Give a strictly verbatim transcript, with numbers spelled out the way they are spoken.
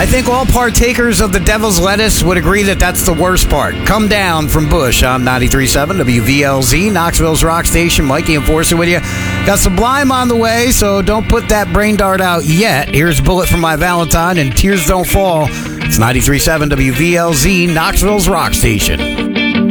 I think all partakers of the devil's lettuce would agree that that's the worst part. Come down from Bush. I'm ninety-three point seven W V L Z, Knoxville's rock station. Mikey Enforcer with you. Got Sublime on the way, so don't put that brain dart out yet. Here's Bullet for My Valentine and Tears Don't Fall. It's ninety-three point seven W V L Z, Knoxville's rock station.